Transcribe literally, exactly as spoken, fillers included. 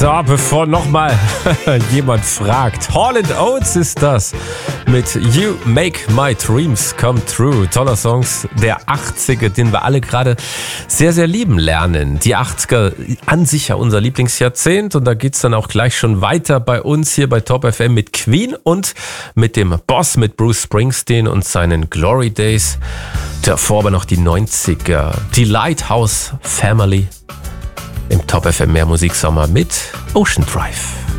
So, bevor nochmal jemand fragt, Hall and Oates ist das mit You Make My Dreams Come True. Toller Songs der achtziger, den wir alle gerade sehr, sehr lieben lernen. Die achtziger an sich ja unser Lieblingsjahrzehnt und da geht's dann auch gleich schon weiter bei uns hier bei Top F M mit Queen und mit dem Boss, mit Bruce Springsteen und seinen Glory Days. Davor aber noch die neunziger, die Lighthouse Family. Im Top F M Mehr Musiksommer mit Ocean Drive.